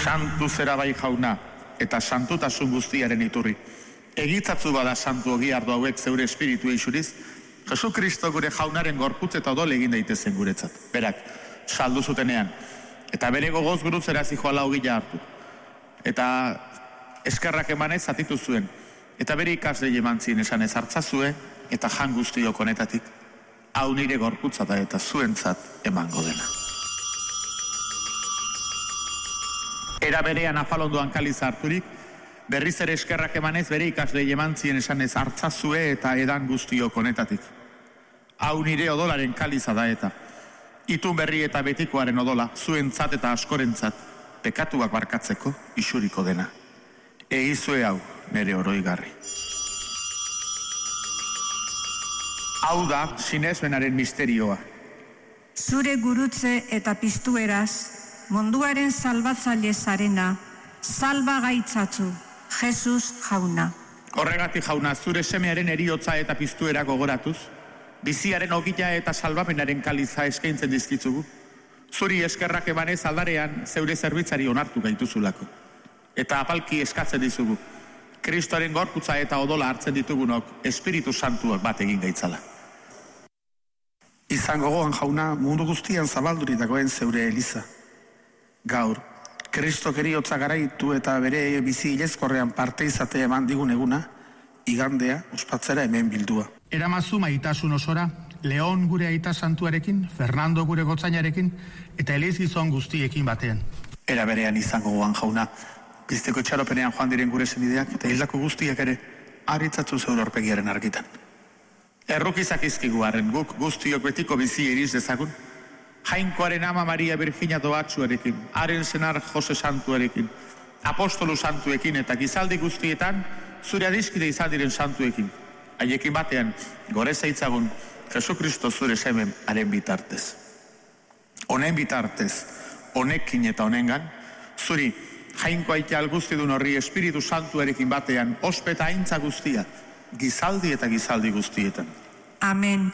Santu zera bai jauna, eta santutasun guztiaren iturri. Egitzatzu bada santu ogi ardo hauek zeure espiritu eixuriz, Jesu Kristo gure jaunaren gorputz eta odol egin daitezen guretzat. Berak, saldu zutenean, eta bere gogoz gurutzera zijoala ogila hartu. Eta eskerrak emanez zatitu zuen, eta bere ikasle eman zien esan ez hartzazue, eta jan guztiok honetatik, hau nire gorputza da eta zuentzat emango dena. Era berean afalondoan kaliz harturik, berriz ere eskerrak emanez bere ikasle eman zien esan ez hartzazue eta edan guztiok honetatik. Hau nire odolaren kaliza da eta, itun berri eta betikoaren odola, zuentzat eta askorentzat, pekatuak barkatzeko isuriko dena. Egizue hau nire oroigarri. Hau da sinesmenaren misterioa. Zure gurutze eta piztueraz, munduaren salbatzaile zarena, salba gaitzatzu, Jesus jauna. Horregatik jauna, zure semearen eriotza eta piztuera gogoratuz, biziaren ogila eta salbamenaren kaliza eskaintzen dizkitzugu. Zuri eskerrak emanez aldarean zeure zerbitzari onartu gaituzulako. Eta apalki eskatzen dizugu. Kristoaren gorputza eta odola hartzen ditugunok Espiritu Santuak bat egin gaitzala. Izan gogoan jauna mundu guztian zabaldurik dagoen zeure eliza. Gaur, Kristok eriotza garaitu eta bere bizi ilezkorrean parte izate eman digun eguna, igandea ospatzera hemen bildua. Eramazu maitasun osora, Leon gure aita santuarekin, Fernando gure gotzainarekin, eta Eliz gizon guztiekin batean. Era berean izango gogoan jauna, bizteko txaropenean joan diren gure senideak eta hildako guztiak ere aritzatzu zeure aurpegiaren argitan. Errukizak izkiguaren guk guztiok betiko bizi iriz dezagun, Jainkoaren ama Maria Virginia Doatxuarekin, haren senar Jose Santuarekin, apostolu santuekin eta gizaldi guztietan zure adiskide izan diren santuekin. Haiekin batean, gore zaitzagun, Jesu Kristo zure semen haren bitartez. Honen bitartez, honekin eta honengan, zuri jainko aital guztidun horri Espiritu Santuarekin batean, ospeta aintza guztia, gizaldi eta gizaldi guztietan. Amen.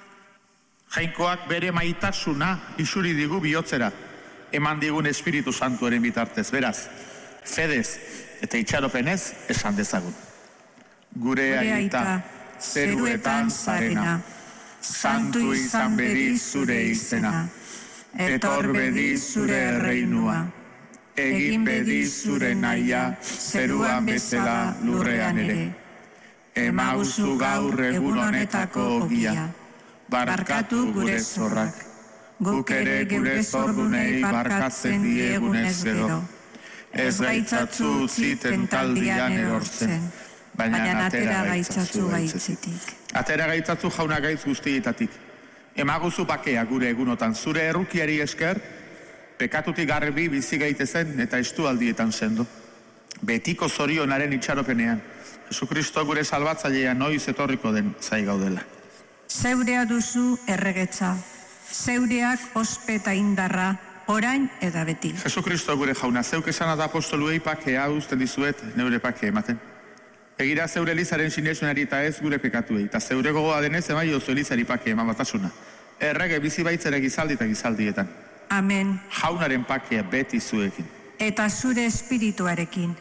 Jainkoak bere maitasuna isuri digu bihotzera, eman digun Espiritu Santuaren bitartez. Beraz, fedez eta itxaropenez esan dezagun. Gure aita, zeruetan zarena, santu izan bedi zure izena, etor bedi zure erreinua, egin bedi zure naia, zeruan bezala lurrean ere. Emaguzu gaur egun honetako ogia, barkatu gure zorrak, guk ere gure zordunei barkatzen diegunez gero. Ez gaitzatzu utzi tentaldian erortzen, baina atera gaitzatzu gaitzetik. Atera gaitzatzu jauna gaitz guztietatik. Emaguzu bakea gure egunotan, zure errukiari esker, pekatutik garbi bizi gaitezen eta estualdietan sendo. Betiko zorionaren itxaropenean, Jesu Kristo gure salbatzailean noiz etorriko den zai gaudela. Zeurea duzu erregetza, zeureak ospeta indarra, orain eta beti. Jesu Kristo gure jauna, zeuk esan da apostoluei pakea uzten dizuet neure pake ematen. Begira zeure elizaren sinesunari eta ez gure pekatuei, eta zeure gogoa denez emaio zu elizari pake eman batasuna. Errege bizi baitzere gizaldi eta gizaldietan. Amen. Jaunaren pakea beti zuekin. Eta zure espirituarekin.